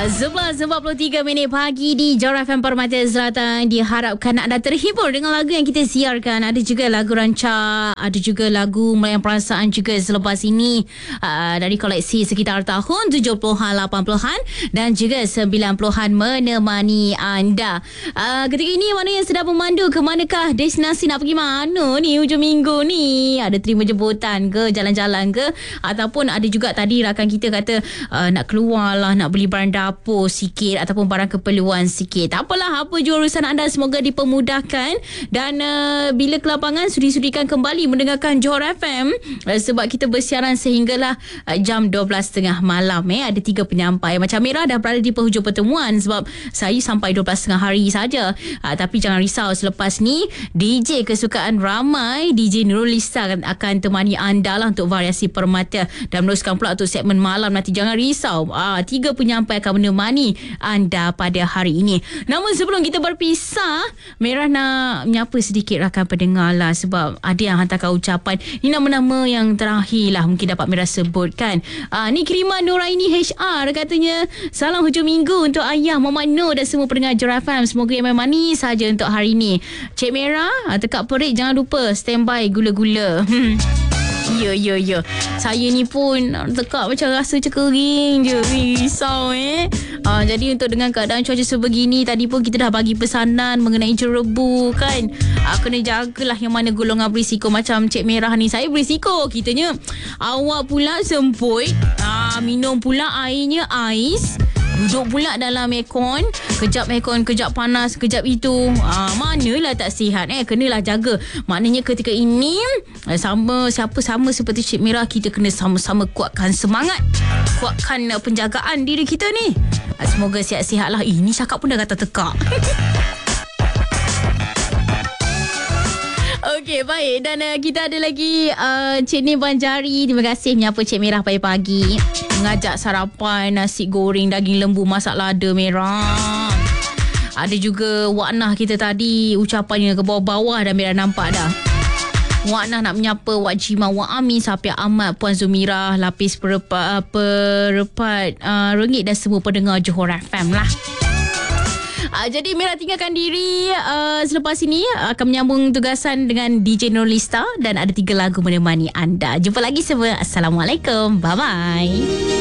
11.43 pagi di Johor FM Permata Selatan. Diharapkan anda terhibur dengan lagu yang kita siarkan. Ada juga lagu rancak, ada juga lagu Melayan Perasaan juga selepas ini, dari koleksi sekitar tahun 70-an, 80-an dan juga 90-an menemani anda. Ketika ini mana yang sedang memandu ke manakah destinasi nak pergi mana ni hujung minggu ni? Ada terima jemputan ke, jalan-jalan ke, ataupun ada juga tadi rakan kita kata nak keluar lah, nak beli barang dapur sikit ataupun barang keperluan sikit. Tak apalah, apa jua urusan anda semoga dipermudahkan. Dan bila ke lapangan, sudi-sudikan kembali mendengarkan Johor FM, sebab kita bersiaran sehinggalah jam 12.30 malam. Ada 3 penyampai. Macam Merah dah berada di penghujung pertemuan sebab saya sampai 12.30 hari saja. Tapi jangan risau, selepas ni DJ kesukaan ramai, DJ Nurulista akan temani anda lah untuk variasi permata dan meneruskan pula untuk segmen malam nanti. Jangan risau, 3 penyampai akan menemani anda pada hari ini. Namun sebelum kita berpisah, Merah nak menyapa sedikit rakan pendengar lah, sebab ada yang hantarkan ucapan. Ini nama-nama yang terakhir lah mungkin dapat Merah sebutkan. Ni kiriman Nuraini HR, katanya salam hujung minggu untuk ayah, Mama Nur dan semua pendengar Johor FM. Semoga yang manis saja untuk hari ini. Cik Merah, tekak perik jangan lupa standby gula-gula. Ya. Saya ni pun tekak macam rasa macam kering je. Risau jadi untuk dengan keadaan cuaca sebegini, tadi pun kita dah bagi pesanan mengenai jerebu kan. Kena jagalah yang mana golongan berisiko. Macam Cik Merah ni, saya berisiko. Kitanya awak pula semput, minum pula airnya ais, duduk pula dalam aircon, kejap aircon, kejap panas, kejap itu. Manalah tak sihat. Kenalah jaga. Maknanya ketika ini sama seperti Cik Merah, kita kena sama-sama kuatkan semangat, kuatkan penjagaan diri kita ni. Semoga sihat-sihat lah. Ini cakap pun dah kata tekak. Okey, baik. Dan kita ada lagi Cik Nim Banjari. Terima kasih menyapa Cik Merah pagi-pagi, mengajak sarapan nasi goreng daging lembu masak lada merah. Ada juga Wak Nah kita tadi, ucapannya ke bawah-bawah dan Merah nampak dah. Wak Nah nak menyapa Wak Jima, Wak Amin, Safiah Ahmad, Puan Zumirah, Lapis Perepat Rengit dan semua pendengar Johor FM lah. Jadi Merah tinggalkan diri. Selepas ini akan menyambung tugasan dengan DJ Nurulista dan ada 3 lagu menemani anda. Jumpa lagi semua. Assalamualaikum. Bye-bye.